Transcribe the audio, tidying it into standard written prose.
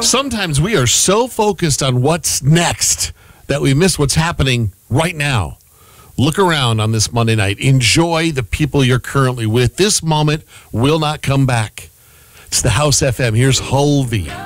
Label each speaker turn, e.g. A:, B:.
A: Sometimes we are so focused on what's next that we miss what's happening right now. Look around on this Monday night. Enjoy the people you're currently with. This moment will not come back. It's the House FM. Here's Hulvey.